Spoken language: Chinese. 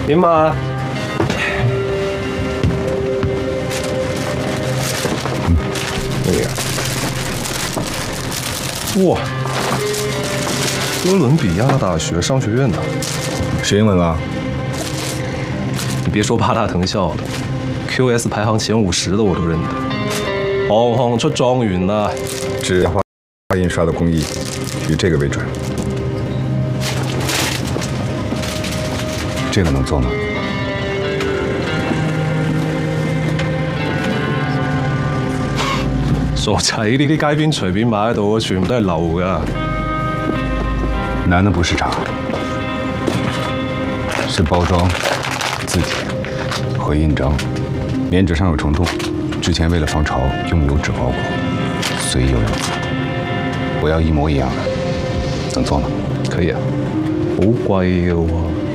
明码。哎呀，哇，哥伦比亚大学商学院的， 学英文啊？ 你别说八大藤校了 ，QS 排行前50的我都认得。行行出状元啦！ 纸画印刷的工艺以这个为准。这个能做吗？ 傻仔，呢啲街邊隨便買得到嘅，全部都係流㗎。 难的不是茶，是包装、字体和印章。棉纸上有虫洞，之前为了防潮用油纸包裹，随意又有字。我要一模一样的，能做吗？ 可以啊，好貴嘅喎。